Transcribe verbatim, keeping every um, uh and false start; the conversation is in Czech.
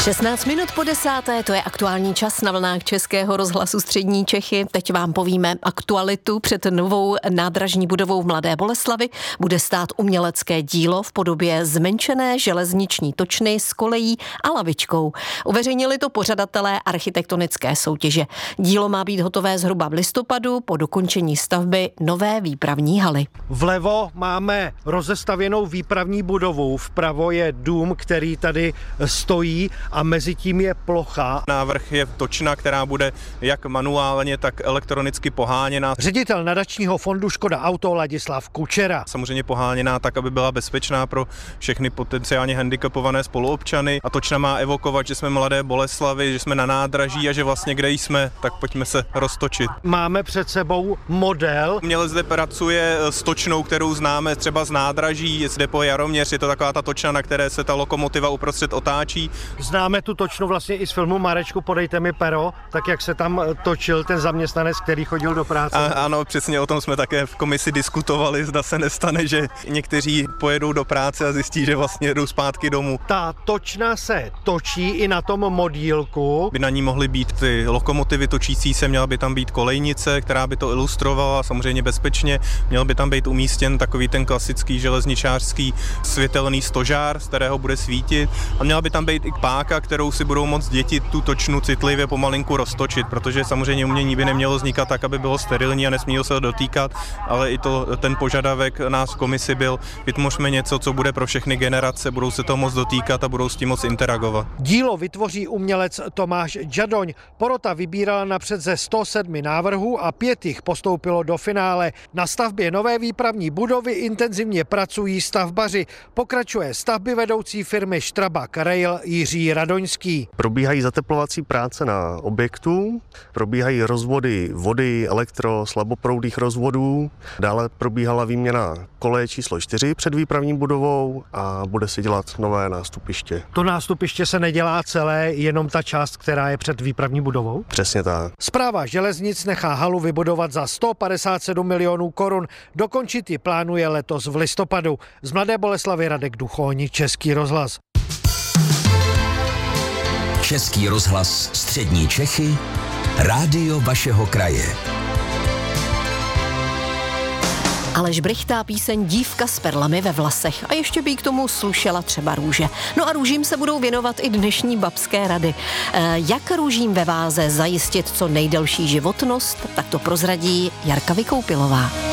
šestnáct minut po desáté, to je aktuální čas na vlnách Českého rozhlasu Střední Čechy. Teď vám povíme aktualitu. Před novou nádražní budovou v Mladé Boleslavi bude stát umělecké dílo v podobě zmenšené železniční točny s kolejí a lavičkou. Uveřejnili to pořadatelé architektonické soutěže. Dílo má být hotové zhruba v listopadu po dokončení stavby nové výpravní haly. Vlevo máme rozestavěnou výpravní budovu, vpravo je dům, který tady stojí a mezi tím je plocha. Návrh je točna, která bude jak manuálně, tak elektronicky poháněná. Ředitel nadačního fondu Škoda Auto Ladislav Kučera. Samozřejmě poháněná tak, aby byla bezpečná pro všechny potenciálně handicapované spoluobčany. A točna má evokovat, že jsme Mladé Boleslavi, že jsme na nádraží a že vlastně kde jsme, tak pojďme se roztočit. Máme před sebou model. Umělec zde pracuje s točnou, kterou známe třeba z nádraží, z depo Jaroměř. Je to taková ta točna, na které se ta lokomotiva uprostřed otáčí. Známe tu točnu vlastně i z filmu Marečku, podejte mi pero, tak jak se tam točil ten zaměstnanec, který chodil do práce. A, ano, přesně o tom jsme také v komisi diskutovali, zda se nestane, že někteří pojedou do práce a zjistí, že vlastně jdou zpátky domů. Ta točna se točí i na tom modílku. By na ní mohly být ty lokomotivy točící se, měla by tam být kolejnice, která by to ilustrovala, samozřejmě bezpečně. Měl by tam být umístěn takový ten klasický železničářský světelný stožár, z kterého bude svítit. A měla by tam být i páka, kterou si budou moct děti tu točnu citlivě pomalinku roztočit, protože samozřejmě umění by nemělo vznikat tak, aby bylo sterilní a nesmělo se dotýkat, ale i to, ten požadavek nás v komisi byl, vytvořme něco, co bude pro všechny generace, budou se toho moc dotýkat a budou s tím moc interagovat. Dílo vytvoří umělec Tomáš Džadoň. Porota vybírala napřed ze sto sedm návrhů a pět jich postoupilo do finále. Na stavbě nové výpravní budovy intenzivně pracují stavbaři. Pokračuje stavby vedoucí firmy Strabag Rail Jiří Radoňský. Probíhají zateplovací práce na objektu, probíhají rozvody vody, elektro, slaboproudých rozvodů, dále probíhala výměna koleje číslo čtyři před výpravní budovou a bude se dělat nové nástupiště. To nástupiště se nedělá celé, jenom ta část, která je před výpravní budovou? Přesně tak. Správa železnic nechá halu vybudovat za sto padesát sedm milionů korun. Dokončit ji plánuje letos v listopadu. Z Mladé Boleslavy Radek Duchoň, Český rozhlas. Český rozhlas Střední Čechy, rádio vašeho kraje. Aleš Brychtá píseň Dívka s perlami ve vlasech a ještě by k tomu slušela třeba růže. No a růžím se budou věnovat i dnešní babské rady. E, jak růžím ve váze zajistit co nejdelší životnost, tak to prozradí Jarka Vykoupilová.